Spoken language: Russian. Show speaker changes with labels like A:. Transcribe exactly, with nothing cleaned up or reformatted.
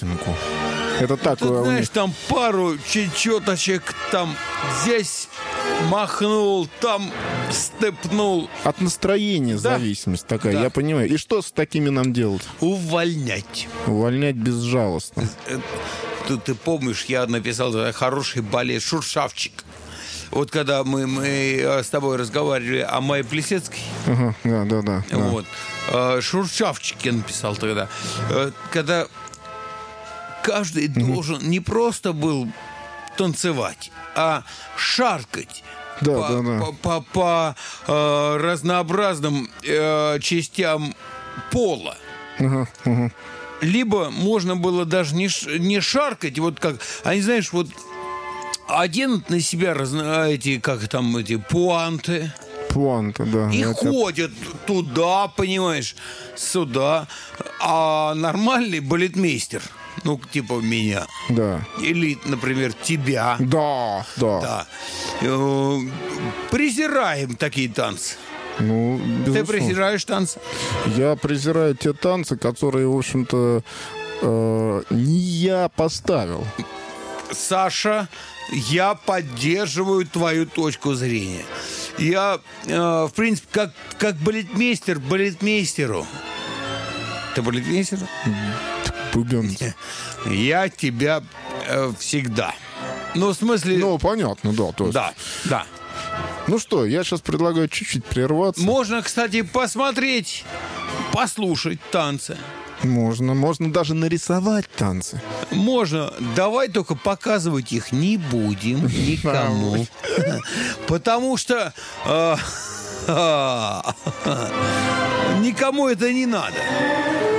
A: картинку. Это так.
B: Тут,
A: у
B: знаешь,
A: них-
B: там пару чечеточек, там здесь махнул, там степнул.
A: От настроения
B: Да.
A: зависимость такая,
B: Да.
A: я понимаю. И что с такими нам делать?
B: Увольнять.
A: Увольнять безжалостно.
B: Тут ты помнишь, я написал тогда хороший балет «Шуршавчик». Вот когда мы, мы э, с тобой разговаривали о Майе Плесецкой,
A: Ага, да, да, да. да.
B: вот, э, «Шуршавчик» я написал тогда, э, когда каждый должен не просто был танцевать, а шаркать.
A: Да,
B: по,
A: да, да.
B: по, по- по, э, разнообразным э, частям пола.
A: Ага, ага.
B: Либо можно было даже не, ш- не шаркать, вот как, они, знаешь, вот оденут на себя разно, эти, как там, эти пуанты,
A: Пуанта, да.
B: и
A: Я тебя-
B: ходят туда, понимаешь, сюда, а нормальный балетмейстер, ну, типа меня,
A: Да.
B: или, например, тебя,
A: Да, да.
B: да, э, презираем такие танцы.
A: Ну,
B: Ты
A: безусловно.
B: презираешь танцы?
A: Я презираю те танцы, которые, в общем-то, э, не я поставил.
B: Саша, я поддерживаю твою точку зрения. Я, э, в принципе, как, как балетмейстер балетмейстеру. Ты балетмейстер?
A: Бубен.
B: Я тебя э, всегда. Ну, в смысле...
A: Ну, понятно, да. То есть.
B: да, да.
A: Ну что, я сейчас предлагаю чуть-чуть прерваться.
B: Можно, кстати, посмотреть, послушать танцы.
A: Можно, можно даже нарисовать танцы.
B: Можно. Давай только показывать их не будем никому. Потому что э, никому это не надо.